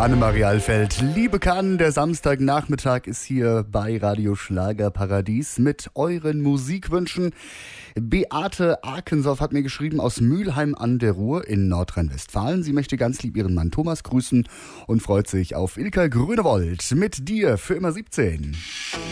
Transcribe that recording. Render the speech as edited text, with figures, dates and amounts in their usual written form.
Annemarie Alfeld, liebe Kann, der Samstagnachmittag ist hier bei Radio Schlagerparadies mit euren Musikwünschen. Beate Arkensoff hat mir geschrieben aus Mülheim an der Ruhr in Nordrhein-Westfalen. Sie möchte ganz lieb ihren Mann Thomas grüßen und freut sich auf Ilka Grünewold mit dir für immer 17.